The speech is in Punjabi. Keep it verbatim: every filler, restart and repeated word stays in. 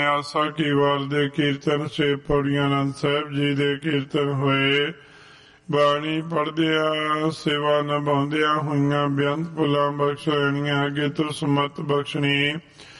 ਆਸਾ ਕੀ ਵਾਰ ਦੇ ਕੀਰਤਨ ਸੇ ਪੌੜੀਆਂ ਆਨੰਦ ਸਾਹਿਬ ਜੀ ਦੇ ਕੀਰਤਨ ਹੋਏ। ਬਾਣੀ ਪੜ੍ਹਦਿਆਂ ਸੇਵਾ ਨਿਭਾਉਂਦਿਆਂ ਹੋਈਆਂ ਬੇਅੰਤ ਭੁੱਲਾਂ ਬਖਸ਼ ਲੈਣੀਆਂ। ਅੱਗੇ ਤੋਂ ਸਮਤ ਬਖਸ਼ਣੀ।